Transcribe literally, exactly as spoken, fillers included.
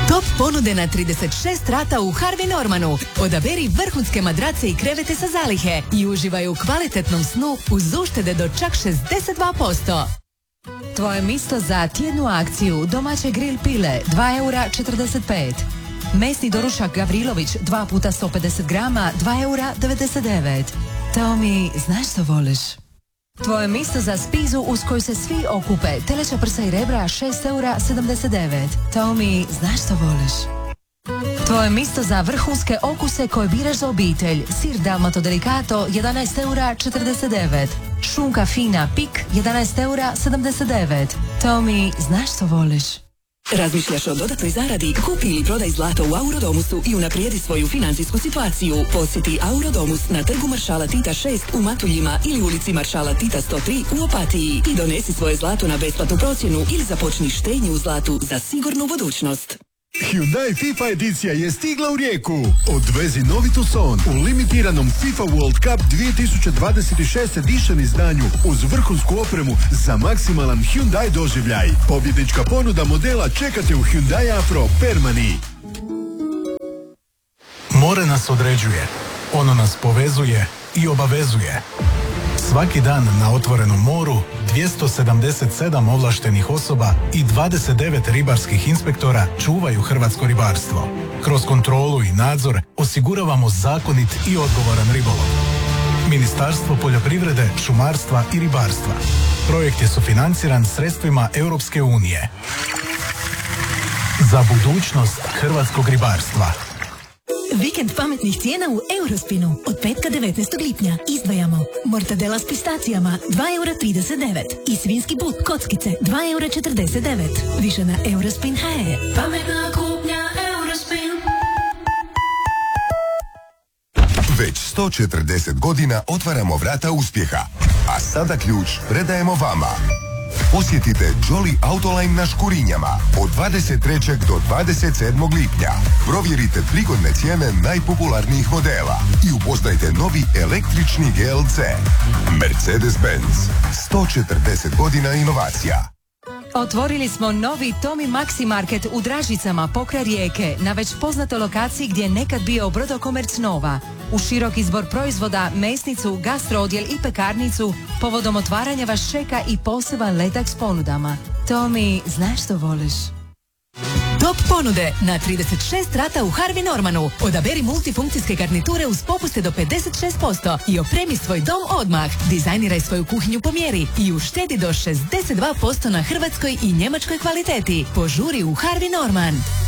Top ponude na trideset šest rata u Harvey Normanu. Odaberi vrhunske madrace i krevete sa zalihe i uživaj u kvalitetnom snu uz uštede do čak šezdeset dva posto. Tvoje mjesto za tjednu akciju domaće grill pile dva eura četrdeset pet. Mesni doručak Gavrilović dva puta sto pedeset grama dva eura devedeset devet. Tomi, znaš što voliš? Tvoje mjesto za spizu uz koju se svi okupe, teleća prsa i rebra šest eura sedamdeset devet. Tomi, znaš što voliš? Tvoje mjesto za vrhunske okuse koje biraš za obitelj, sir Dalmato Delicato jedanaest eura četrdeset devet. Šunka fina pik jedanaest eura sedamdeset devet. Tomi, znaš što voliš? Razmišljaš o dodatnoj zaradi? Kupi ili prodaj zlato u Aurodomusu i unaprijedi svoju financijsku situaciju. Posjeti Aurodomus na trgu Maršala Tita šest u Matuljima ili ulici Maršala Tita sto tri u Opatiji i donesi svoje zlato na besplatnu procjenu ili započni štednju u zlatu za sigurnu budućnost. Hyundai FIFA edicija je stigla u Rijeku. Odvezi novi Tucson u limitiranom FIFA World Cup dvije tisuće dvadeset šest edition izdanju uz vrhunsku opremu za maksimalan Hyundai doživljaj. Pobjednička ponuda modela čekate u Hyundai Afro Permani. More nas određuje, ono nas povezuje i obavezuje. Svaki dan na otvorenom moru dvjesto sedamdeset sedam ovlaštenih osoba i dvadeset devet ribarskih inspektora čuvaju hrvatsko ribarstvo. Kroz kontrolu i nadzor osiguravamo zakonit i odgovoran ribolov. Ministarstvo poljoprivrede, šumarstva i ribarstva. Projekt je sufinanciran sredstvima Europske unije. Za budućnost hrvatskog ribarstva. Vikend pametnih cijena u Eurospinu. Od petka devetnaestog lipnja izdvajamo mortadela s pistacijama dva eura trideset devet i svinski but kockice dva eura četrdeset devet. Više na Eurospin punto he. Pametna kupnja Eurospin. Već sto četrdeset godina otvaramo vrata uspjeha, a sada ključ predajemo vama. Posjetite Jolly Autoline na Škurinjama od dvadeset trećeg do dvadeset sedmog lipnja. Provjerite prigodne cijene najpopularnijih modela i upoznajte novi električni G L C. Mercedes-Benz. sto četrdeset godina inovacija. Otvorili smo novi Tomi Maxi Market u Dražicama pokraj Rijeke na već poznatoj lokaciji gdje je nekad bio Brodokomerc Nova. U širok izbor proizvoda, mesnicu, gastro odjel i pekarnicu, povodom otvaranja vas čeka i poseban letak s ponudama. Tomi, znaš što voliš? Top ponude na trideset šest rata u Harvey Normanu. Odaberi multifunkcijske garniture uz popuste do pedeset šest posto i opremi svoj dom odmah. Dizajniraj svoju kuhinju po mjeri i uštedi do šezdeset dva posto na hrvatskoj i njemačkoj kvaliteti. Požuri u Harvey Norman.